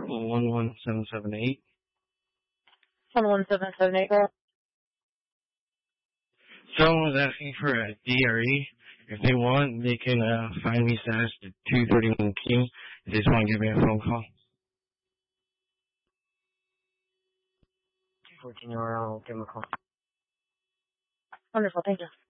11778. 11778, girl. Someone was asking for a DRE. If they want, they can find me status at 2:31 p.m. If they just want to give me a phone call. 14, I'll give them a call. Wonderful, thank you.